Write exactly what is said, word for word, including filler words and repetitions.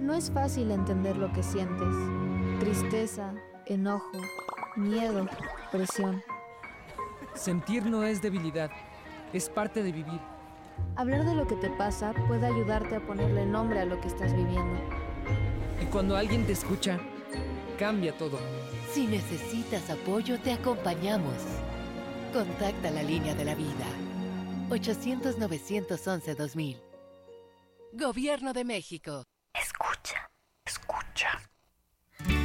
No es fácil entender lo que sientes. Tristeza, enojo, miedo, presión. Sentir no es debilidad, es parte de vivir. Hablar de lo que te pasa puede ayudarte a ponerle nombre a lo que estás viviendo. Y cuando alguien te escucha, cambia todo. Si necesitas apoyo, te acompañamos. Contacta la línea de la vida. ochocientos, novecientos once, dos mil. Gobierno de México.